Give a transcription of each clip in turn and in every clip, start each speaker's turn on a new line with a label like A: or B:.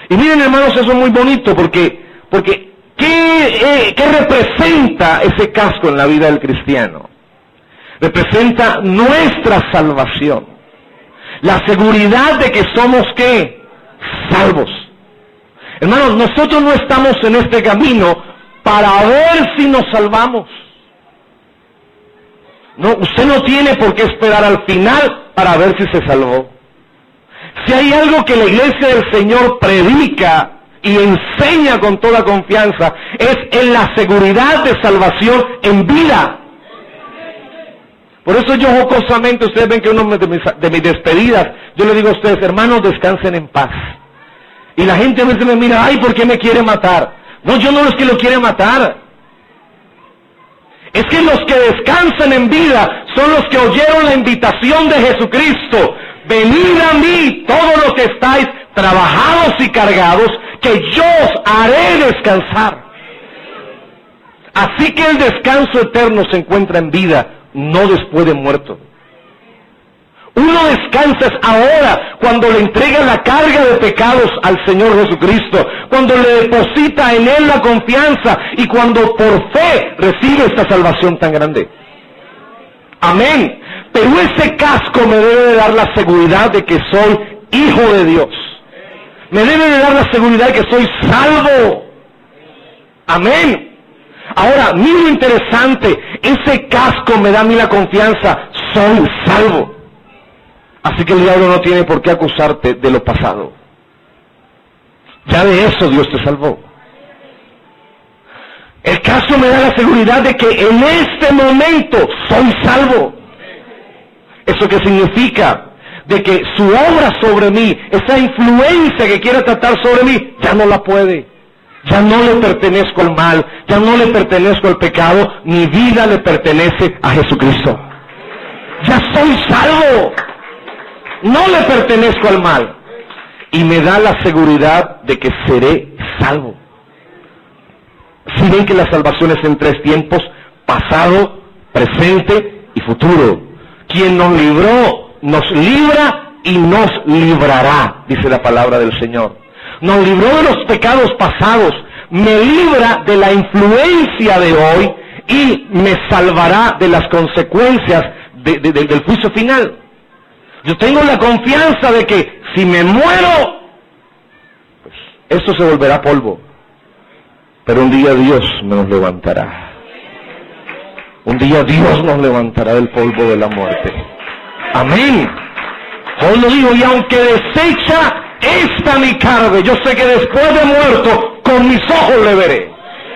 A: Y miren, hermanos, eso es muy bonito, porque ¿qué representa ese casco en la vida del cristiano? Representa nuestra salvación. La seguridad de que somos, ¿qué? Salvos. Hermanos, nosotros no estamos en este camino para ver si nos salvamos. No, usted no tiene por qué esperar al final para ver si se salvó. Si hay algo que la iglesia del Señor predica y enseña con toda confianza, es en la seguridad de salvación en vida. Por eso yo jocosamente, ustedes ven que uno de mis despedidas, yo le digo a ustedes, hermanos, descansen en paz. Y la gente a veces me mira, ay, ¿por qué me quiere matar? No, yo no es que lo quiere matar. Es que los que descansan en vida son los que oyeron la invitación de Jesucristo. Venid a mí, todos los que estáis trabajados y cargados, que yo os haré descansar. Así que el descanso eterno se encuentra en vida, no después de muerto. Uno descansa ahora, cuando le entrega la carga de pecados al Señor Jesucristo, cuando le deposita en Él la confianza y cuando por fe recibe esta salvación tan grande. Amén. Pero ese casco me debe de dar la seguridad de que soy hijo de Dios. Me debe de dar la seguridad de que soy salvo. Amén. Ahora, mira lo interesante, ese casco me da a mí la confianza, soy salvo. Así que el diablo no tiene por qué acusarte de lo pasado. Ya de eso Dios te salvó. El casco me da la seguridad de que en este momento soy salvo. ¿Eso qué significa? De que su obra sobre mí, esa influencia que quiere tratar sobre mí, ya no la puede. Ya no le pertenezco al mal, ya no le pertenezco al pecado, mi vida le pertenece a Jesucristo. Ya soy salvo. No le pertenezco al mal. Y me da la seguridad de que seré salvo. Si ven que la salvación es en tres tiempos, pasado, presente y futuro. Quien nos libró, nos libra y nos librará, dice la palabra del Señor. Nos libró de los pecados pasados, me libra de la influencia de hoy y me salvará de las consecuencias del juicio final. Yo tengo la confianza de que si me muero, pues esto se volverá polvo. Pero un día Dios nos levantará. Un día Dios nos levantará del polvo de la muerte. Amén. Hoy lo digo, y aunque desecha esta mi carne, yo sé que después de muerto, con mis ojos le veré.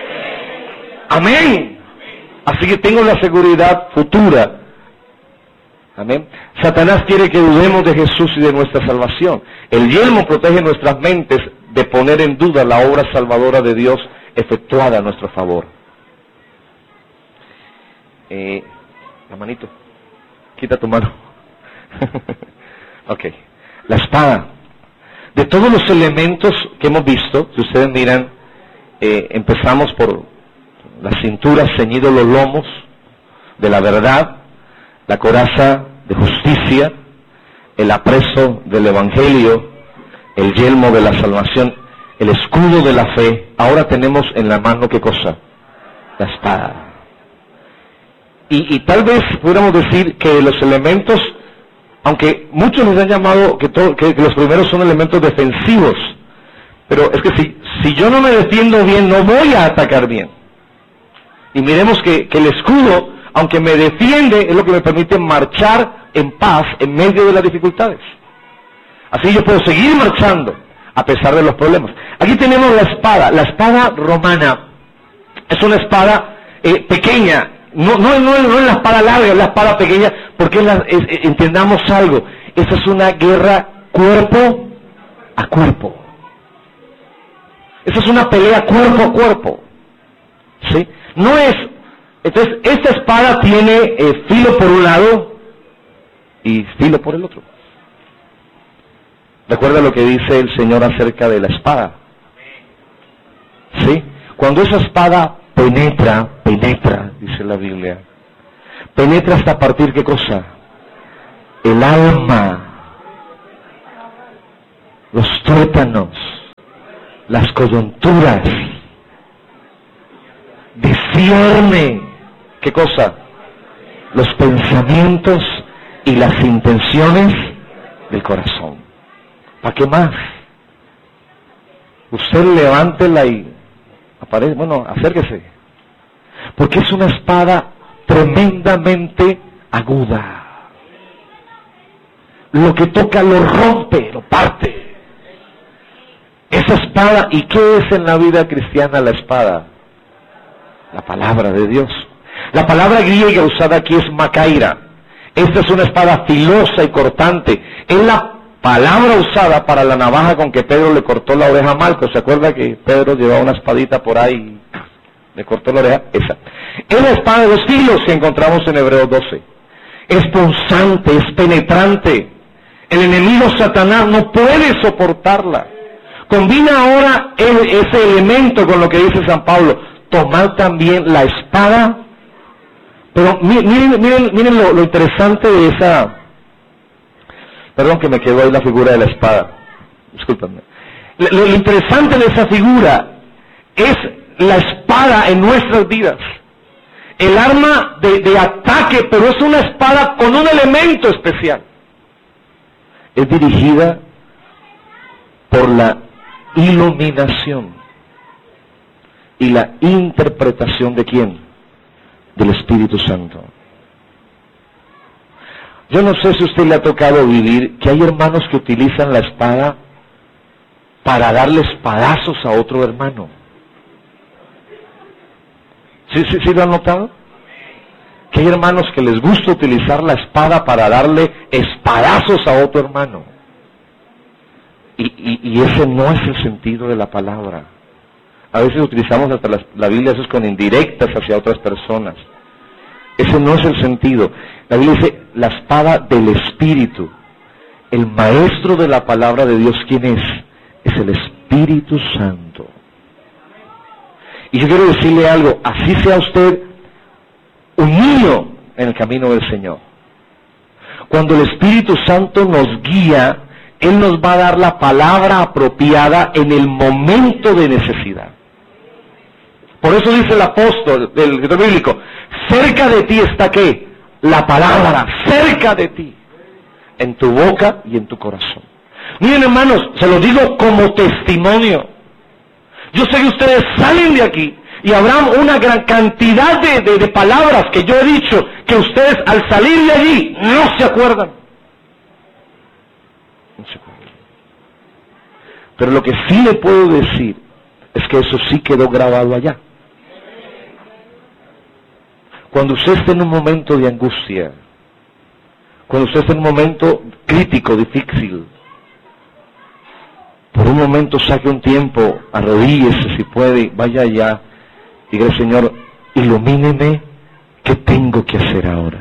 A: Amén. Así que tengo la seguridad futura. Amén. Satanás quiere que dudemos de Jesús y de nuestra salvación. El yelmo protege nuestras mentes de poner en duda la obra salvadora de Dios efectuada a nuestro favor. La manito. Quita tu mano. Ok. La espada. De todos los elementos que hemos visto, si ustedes miran, empezamos por la cintura, ceñidos los lomos de la verdad, la coraza de justicia, el apresto del evangelio, el yelmo de la salvación, el escudo de la fe. Ahora tenemos en la mano, ¿qué cosa? La espada. Y tal vez pudiéramos decir que los elementos, aunque muchos les han llamado que los primeros son elementos defensivos, pero es que si yo no me defiendo bien, no voy a atacar bien. Y miremos que el escudo, aunque me defiende, es lo que me permite marchar en paz en medio de las dificultades. Así yo puedo seguir marchando a pesar de los problemas. Aquí tenemos la espada romana. Es una espada pequeña. No es la espada larga, es la espada pequeña, porque entendamos algo, esa es una guerra cuerpo a cuerpo. Esa es una pelea cuerpo a cuerpo. ¿Sí? No es. Entonces, esta espada tiene filo por un lado y filo por el otro. Recuerda lo que dice el Señor acerca de la espada. ¿Sí? Cuando esa espada penetra, dice la Biblia. Penetra hasta partir, ¿qué cosa? El alma, los tuétanos, las coyunturas, discierne, ¿qué cosa? Los pensamientos y las intenciones del corazón. ¿Para qué más? Usted levántela y aparece, bueno, acérquese, porque es una espada tremendamente aguda. Lo que toca lo rompe, lo parte. Esa espada, ¿y qué es en la vida cristiana la espada? La palabra de Dios. La palabra griega usada aquí es makaira. Esta es una espada filosa y cortante. Es la palabra usada para la navaja con que Pedro le cortó la oreja a Malco. ¿Se acuerda que Pedro llevaba una espadita por ahí y le cortó la oreja? Esa. Es la espada de dos filos que encontramos en Hebreos 12. Es punzante, es penetrante. El enemigo Satanás no puede soportarla. Combina ahora ese elemento con lo que dice San Pablo. Tomar también la espada. Pero miren lo interesante de esa... Perdón que me quedó ahí la figura de la espada. Discúlpenme. Lo interesante de esa figura es la espada en nuestras vidas. El arma de ataque, pero es una espada con un elemento especial. Es dirigida por la iluminación y la interpretación de ¿quién? Del Espíritu Santo. Yo no sé si a usted le ha tocado vivir que hay hermanos que utilizan la espada para darle espadazos a otro hermano. ¿Sí lo han notado? Que hay hermanos que les gusta utilizar la espada para darle espadazos a otro hermano. Y ese no es el sentido de la palabra. A veces utilizamos hasta la Biblia eso es con indirectas hacia otras personas. Ese no es el sentido. La Biblia dice la espada del Espíritu. El maestro de la palabra de Dios, ¿quién es? Es el Espíritu Santo. Y yo quiero decirle algo, así sea usted un niño en el camino del Señor. Cuando el Espíritu Santo nos guía, Él nos va a dar la palabra apropiada en el momento de necesidad. Por eso dice el apóstol del escritor bíblico, cerca de ti está ¿qué? La palabra, cerca de ti, en tu boca y en tu corazón. Miren hermanos, se lo digo como testimonio. Yo sé que ustedes salen de aquí y habrá una gran cantidad de palabras que yo he dicho que ustedes al salir de allí no se acuerdan. No se acuerdan. Pero lo que sí le puedo decir es que eso sí quedó grabado allá. Cuando usted esté en un momento de angustia, cuando usted esté en un momento crítico, difícil, por un momento saque un tiempo, arrodíllese si puede, vaya allá, diga, Señor, ilumíneme, ¿qué tengo que hacer ahora?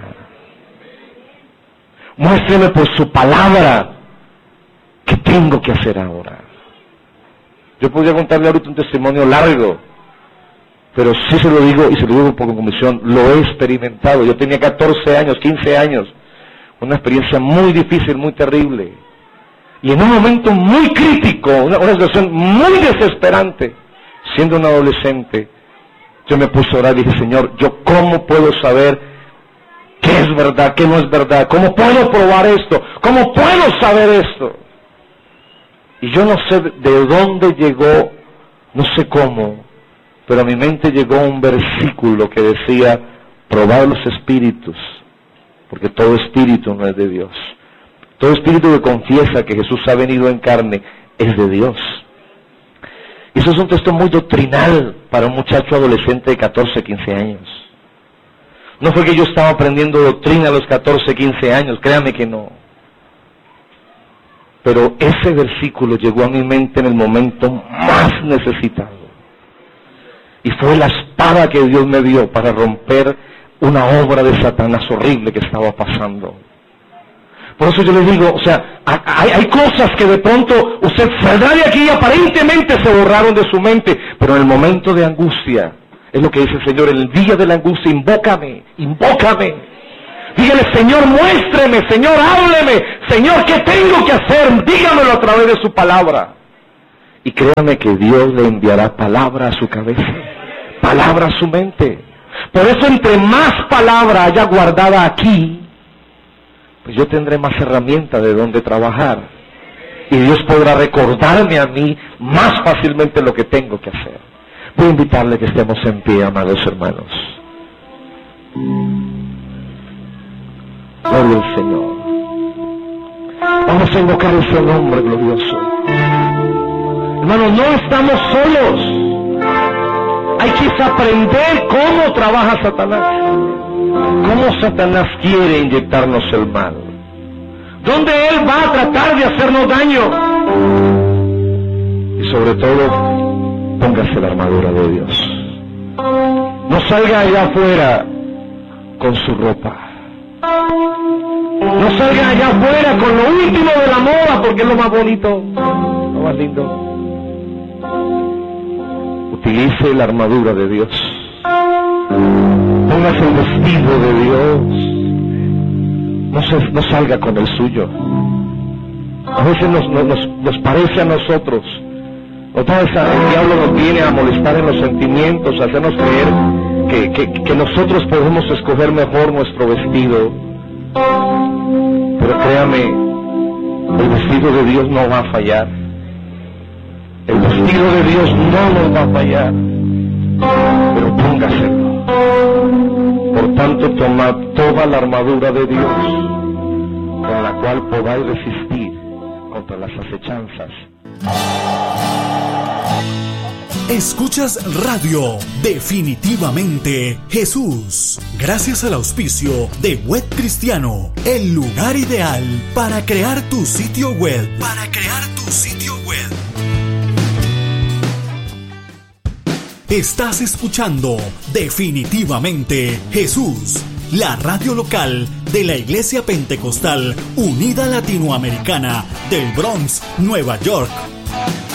A: Muéstreme por su palabra, ¿qué tengo que hacer ahora? Yo podría contarle ahorita un testimonio largo, pero sí se lo digo, y se lo digo por convicción, lo he experimentado. Yo tenía 14 años, 15 años, una experiencia muy difícil, muy terrible. Y en un momento muy crítico, una situación muy desesperante, siendo un adolescente, yo me puse a orar y dije, Señor, ¿yo cómo puedo saber qué es verdad, qué no es verdad? ¿Cómo puedo probar esto? ¿Cómo puedo saber esto? Y yo no sé de dónde llegó, no sé cómo, pero a mi mente llegó un versículo que decía, probad los espíritus, porque todo espíritu no es de Dios. Todo espíritu que confiesa que Jesús ha venido en carne es de Dios. Y eso es un texto muy doctrinal para un muchacho adolescente de 14, 15 años. No fue que yo estaba aprendiendo doctrina a los 14, 15 años, créame que no. Pero ese versículo llegó a mi mente en el momento más necesitado. Y fue la espada que Dios me dio para romper una obra de Satanás horrible que estaba pasando. Por eso yo les digo, o sea, hay cosas que de pronto usted saldrá de aquí y aparentemente se borraron de su mente, pero en el momento de angustia, es lo que dice el Señor, en el día de la angustia, invócame, invócame. Dígale, Señor, muéstreme, Señor, hábleme, Señor, ¿qué tengo que hacer? Dígamelo a través de su palabra. Y créame que Dios le enviará palabra a su cabeza, palabra a su mente. Por eso, entre más palabra haya guardada aquí, pues yo tendré más herramientas de dónde trabajar. Y Dios podrá recordarme a mí más fácilmente lo que tengo que hacer. Voy a invitarle que estemos en pie, amados hermanos. Gloria al Señor. Vamos a invocar ese nombre glorioso. Hermanos, no estamos solos. Hay que aprender cómo trabaja Satanás. Cómo Satanás quiere inyectarnos el mal. Dónde él va a tratar de hacernos daño. Y sobre todo, póngase la armadura de Dios. No salga allá afuera con su ropa. No salga allá afuera con lo último de la moda, porque es lo más bonito, lo más lindo. Utilice la armadura de Dios. Póngase el vestido de Dios. No salga con el suyo. A veces nos parece a nosotros. Otra vez el diablo nos viene a molestar en los sentimientos, a hacernos creer que nosotros podemos escoger mejor nuestro vestido. Pero créame, el vestido de Dios no va a fallar. El vestido de Dios no nos va a fallar. Pero póngaselo. Por tanto, tomad toda la armadura de Dios, con la cual podáis resistir contra las acechanzas.
B: Escuchas Radio Definitivamente Jesús, gracias al auspicio de Web Cristiano, el lugar ideal para crear tu sitio web. Estás escuchando Definitivamente Jesús, la radio local de la Iglesia Pentecostal Unida Latinoamericana del Bronx, Nueva York.